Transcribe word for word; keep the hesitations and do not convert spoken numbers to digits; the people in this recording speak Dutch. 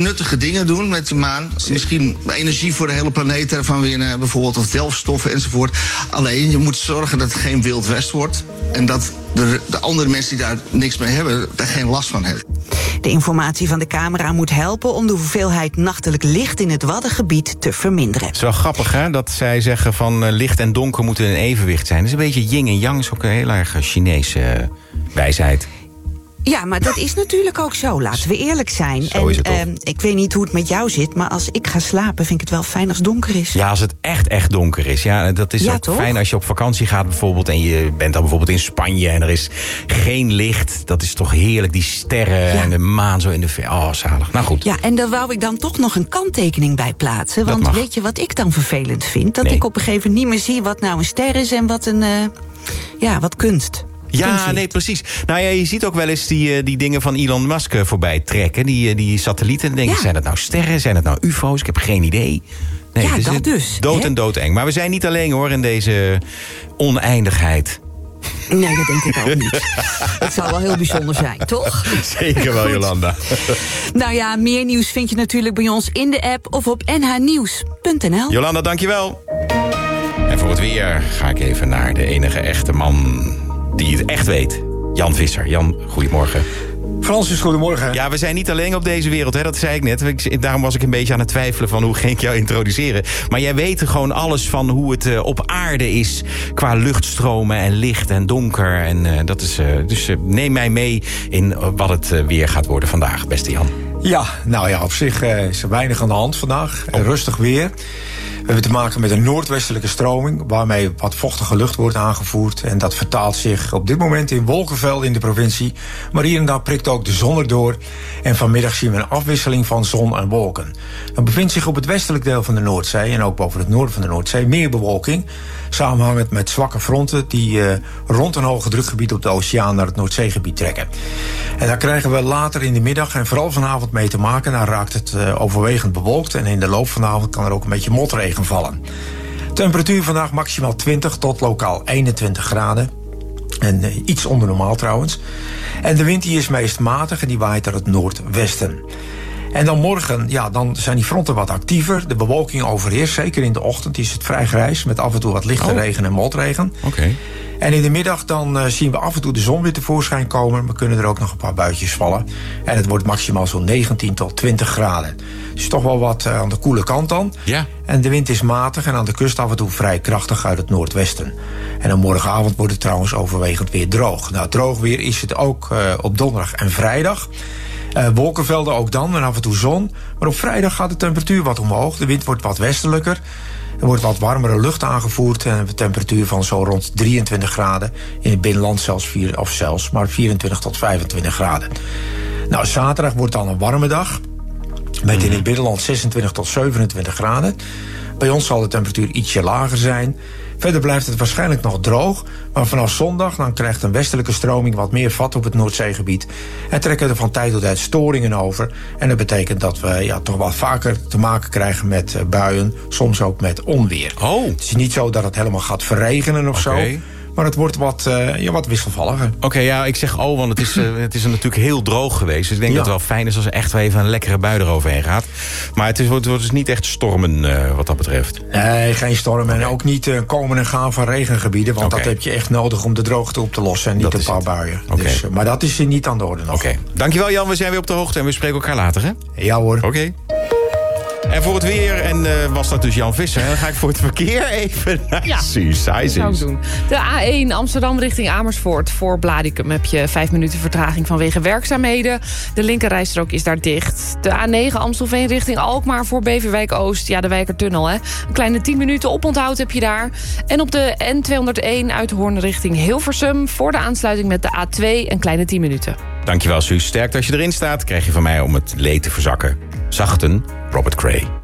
nuttige dingen doen met de maan. Misschien energie voor de hele planeet ervan winnen, bijvoorbeeld, of delfstoffen enzovoort. Alleen je moet zorgen dat het geen Wild West wordt. En dat de, de andere mensen die daar niks mee hebben, daar geen last van hebben. De informatie van de camera moet helpen om de hoeveelheid nachtelijk licht in het Waddengebied te verminderen. Het is wel grappig, hè, dat zij zeggen van uh, licht en donker moeten in evenwicht zijn. Dat is een beetje yin en yang, is ook een heel erg Chinese uh, wijsheid. Ja, maar dat is natuurlijk ook zo, laten we eerlijk zijn. Zo is het en uh, ik weet niet hoe het met jou zit, maar als ik ga slapen vind ik het wel fijn als het donker is. Ja, als het echt, echt donker is. Ja, dat is ja, ook toch? fijn als je op vakantie gaat bijvoorbeeld en je bent dan bijvoorbeeld in Spanje en er is geen licht. Dat is toch heerlijk, die sterren ja. en de maan zo in de ver. Oh, zalig. Nou goed. Ja, en daar wou ik dan toch nog een kanttekening bij plaatsen. Want weet je wat ik dan vervelend vind? Dat nee. ik op een gegeven moment niet meer zie wat nou een ster is en wat een, uh, ja, wat kunst. Ja, nee, precies. Nou ja, je ziet ook wel eens die, die dingen van Elon Musk voorbij trekken. Die, die satellieten. En denk je, ja. zijn dat nou sterren? Zijn dat nou ufo's? Ik heb geen idee. Nee, ja, dus dat dus. Dood en doodeng. Maar we zijn niet alleen hoor in deze oneindigheid. Nee, dat denk ik ook niet. Het zal wel heel bijzonder zijn, toch? Zeker wel, Jolanda. Nou ja, meer nieuws vind je natuurlijk bij ons in de app of op n h nieuws punt n l. Jolanda, dankjewel. En voor het weer ga ik even naar de enige echte man die het echt weet. Jan Visser. Jan, goedemorgen. Francis, goedemorgen. Ja, we zijn niet alleen op deze wereld, hè? Dat zei ik net. Ik, daarom was ik een beetje aan het twijfelen van hoe ging ik jou introduceren. Maar jij weet gewoon alles van hoe het uh, op aarde is qua luchtstromen en licht en donker. En uh, dat is, uh, dus uh, neem mij mee in uh, wat het uh, weer gaat worden vandaag, beste Jan. Ja, nou ja, op zich uh, is er weinig aan de hand vandaag. Oh. Rustig weer. We hebben te maken met een noordwestelijke stroming, waarmee wat vochtige lucht wordt aangevoerd. En dat vertaalt zich op dit moment in wolkenvelden in de provincie. Maar hier en daar prikt ook de zon erdoor. En vanmiddag zien we een afwisseling van zon en wolken. Dan bevindt zich op het westelijk deel van de Noordzee en ook boven het noorden van de Noordzee meer bewolking. Samenhangend met zwakke fronten die uh, rond een hoge drukgebied op de oceaan naar het Noordzeegebied trekken. En daar krijgen we later in de middag en vooral vanavond mee te maken. Dan raakt het uh, overwegend bewolkt en in de loop van de avond kan er ook een beetje motregen vallen. Temperatuur vandaag maximaal twintig tot lokaal eenentwintig graden. En uh, iets onder normaal trouwens. En de wind die is meest matig en die waait uit het noordwesten. En dan morgen, ja, dan zijn die fronten wat actiever. De bewolking overheerst, zeker in de ochtend is het vrij grijs met af en toe wat lichte oh. regen en motregen. Oké. Okay. En in de middag dan uh, zien we af en toe de zon weer tevoorschijn komen. Maar kunnen er ook nog een paar buitjes vallen. En het wordt maximaal zo'n negentien tot twintig graden. Dus toch wel wat uh, aan de koele kant dan. Ja. En de wind is matig en aan de kust af en toe vrij krachtig uit het noordwesten. En dan morgenavond wordt het trouwens overwegend weer droog. Nou, droog weer is het ook uh, op donderdag en vrijdag. Uh, wolkenvelden ook dan en af en toe zon. Maar op vrijdag gaat de temperatuur wat omhoog. De wind wordt wat westelijker. Er wordt wat warmere lucht aangevoerd en een temperatuur van zo rond drieëntwintig graden. In het binnenland zelfs, vier, of zelfs maar vierentwintig tot vijfentwintig graden. Nou, zaterdag wordt dan een warme dag. Met in het binnenland zesentwintig tot zevenentwintig graden. Bij ons zal de temperatuur ietsje lager zijn. Verder blijft het waarschijnlijk nog droog. Maar vanaf zondag dan krijgt een westelijke stroming wat meer vat op het Noordzeegebied. En trekken er van tijd tot tijd storingen over. En dat betekent dat we ja, toch wat vaker te maken krijgen met uh, buien. Soms ook met onweer. Oh. Het is niet zo dat het helemaal gaat verregenen of okay. zo. Maar het wordt wat, uh, ja, wat wisselvalliger. Oké, okay, ja, ik zeg oh, want het is, uh, het is natuurlijk heel droog geweest. Dus ik denk ja. dat het wel fijn is als er echt wel even een lekkere bui eroverheen gaat. Maar het, is, het wordt dus niet echt stormen uh, wat dat betreft. Nee, geen stormen. Okay. En ook niet uh, komen en gaan van regengebieden. Want okay. dat heb je echt nodig om de droogte op te lossen. En niet dat een paar buien. Okay. Dus, uh, maar dat is niet aan de orde nog. Oké, okay. Dankjewel Jan. We zijn weer op de hoogte en we spreken elkaar later, hè? Ja hoor. Oké. Okay. En voor het weer, en uh, was dat dus Jan Visser... dan ga ik voor het verkeer even naar ja, Suicizes. Dat zou ik doen. De A één Amsterdam richting Amersfoort. Voor Bladicum heb je vijf minuten vertraging vanwege werkzaamheden. De linkerrijstrook is daar dicht. De A negen Amstelveen richting Alkmaar voor Beverwijk Oost. Ja, de Wijkertunnel, hè. Een kleine tien minuten oponthoud heb je daar. En op de N tweehonderdéén uit Hoorn richting Hilversum... voor de aansluiting met de A twee een kleine tien minuten. Dankjewel, Suus. Sterk als je erin staat, krijg je van mij om het leed te verzakken. Zachten, Robert Cray.